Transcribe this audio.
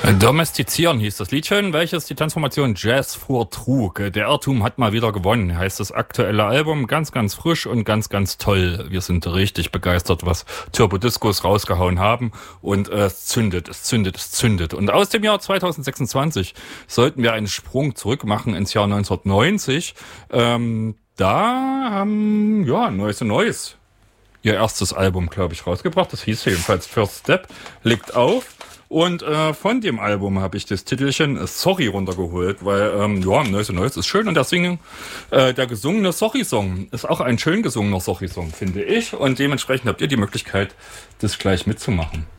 Domestizieren hieß das Liedchen, welches die Transformation Jazz vortrug. Der Irrtum hat mal wieder gewonnen, heißt das aktuelle Album. Ganz, ganz frisch und ganz, ganz toll. Wir sind richtig begeistert, was Turbo Discos rausgehauen haben. Und es zündet, es zündet, es zündet. Und aus dem Jahr 2026 sollten wir einen Sprung zurück machen ins Jahr 1990. Da haben, Neues ihr erstes Album, glaube ich, rausgebracht. Das hieß jedenfalls First Step, liegt auf. Und von dem Album habe ich das Titelchen Sorry runtergeholt, weil Neues ist schön und der gesungene Sorry-Song ist auch ein schön gesungener Sorry-Song, finde ich. Und dementsprechend habt ihr die Möglichkeit, das gleich mitzumachen.